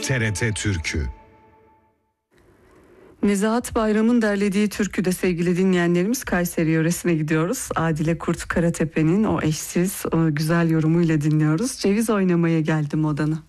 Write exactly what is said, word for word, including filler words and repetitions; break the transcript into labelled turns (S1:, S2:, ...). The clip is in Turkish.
S1: T R T Türkü.
S2: Nezahat Bayram'ın derlediği türküde sevgili dinleyenlerimiz Kayseri yöresine gidiyoruz. Adile Kurt Karatepe'nin o eşsiz, o güzel yorumuyla dinliyoruz. Ceviz oynamaya geldim odana.